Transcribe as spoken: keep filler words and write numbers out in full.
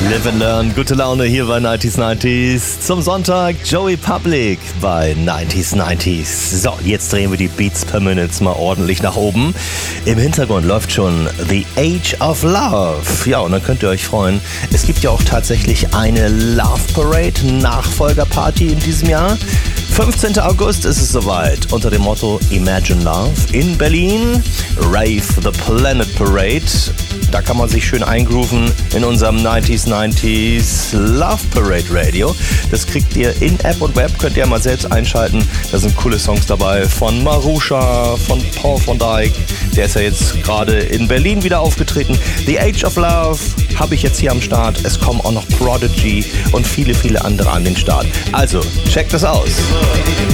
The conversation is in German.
Live and Learn, gute Laune hier bei neunzig neunzig. Zum Sonntag Joey Public bei neunzig neunzig. So, jetzt drehen wir die Beats per Minute mal ordentlich nach oben. Im Hintergrund läuft schon The Age of Love. Ja, und dann könnt ihr euch freuen. Es gibt ja auch tatsächlich eine Love Parade Nachfolgerparty in diesem Jahr. fünfzehnten August ist es soweit. Unter dem Motto Imagine Love in Berlin. Rave the Planet Parade. Da kann man sich schön eingrooven in unserem neunzig neunzig Love Parade Radio. Das kriegt ihr in App und Web, könnt ihr mal selbst einschalten. Da sind coole Songs dabei von Marusha, von Paul van Dyk. Der ist ja jetzt gerade in Berlin wieder aufgetreten. The Age of Love habe ich jetzt hier am Start. Es kommen auch noch Prodigy und viele, viele andere an den Start. Also, checkt das aus.